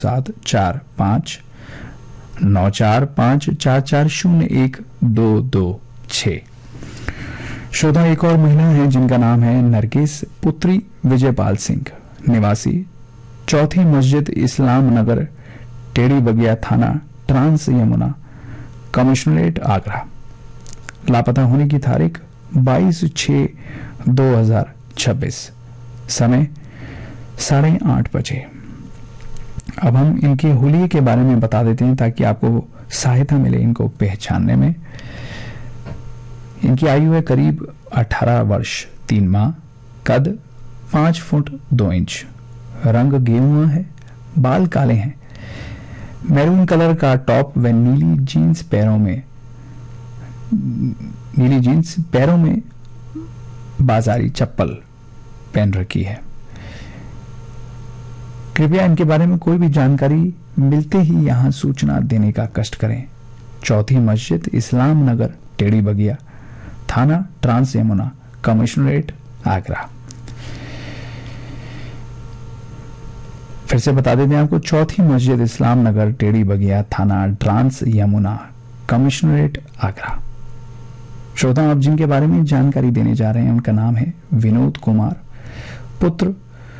74594401226। श्रोता, एक और महिला है जिनका नाम है नरगिस पुत्री विजयपाल सिंह, निवासी चौथी मस्जिद इस्लाम नगर, टेढ़ी बगिया थाना, ट्रांस यमुना, कमिश्नरेट, आगरा। लापता होने की तारीख 22/6/2026, समय 8:30 बजे। अब हम इनके हुलिये के बारे में बता देते हैं ताकि आपको सहायता मिले इनको पहचानने में। इनकी आयु है करीब 18 वर्ष 3 माह, कद 5 फुट 2 इंच, रंग गेहुआ है, बाल काले हैं, मैरून कलर का टॉप व नीली जीन्स पैरों में बाजारी चप्पल पहन रखी है। कृपया इनके बारे में कोई भी जानकारी मिलते ही यहां सूचना देने का कष्ट करें। चौथी मस्जिद इस्लाम नगर, टेढ़ी बगिया थाना, ट्रांस यमुना, कमिश्नरेट, आगरा। फिर से बता देते हैं आपको, चौथी मस्जिद इस्लाम नगर, टेढ़ी बगिया थाना, ट्रांस यमुना, कमिश्नरेट, आगरा। श्रोता, आप जिनके बारे में जानकारी देने जा रहे हैं उनका नाम है विनोद कुमार पुत्र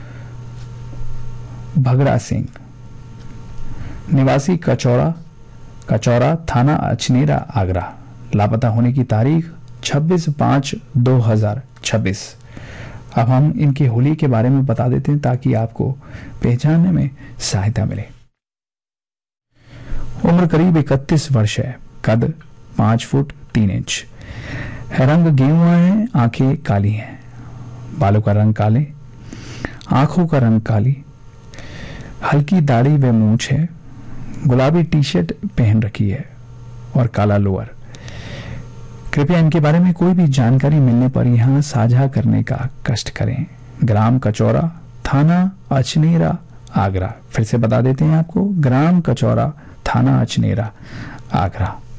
भगरा सिंह, निवासी कचौरा थाना, अचनेरा, आगरा। लापता होने की तारीख 26/5/2026। अब हम इनके होली के बारे में बता देते हैं ताकि आपको पहचानने में सहायता मिले। उम्र करीब 31 वर्ष है, कद 5 फुट 3 इंच, रंग गेहुआ है, आंखें काली हैं, बालों का रंग काले, आंखों का रंग काली, हल्की दाढ़ी व मूंछ है, गुलाबी टी शर्ट पहन रखी है और काला लोअर। कृपया इनके बारे में कोई भी जानकारी मिलने पर यहां साझा करने का कष्ट करें। ग्राम कचौरा, थाना अचनेरा, आगरा। फिर से बता देते हैं आपको, ग्राम कचौरा, थाना अचनेरा, आगरा।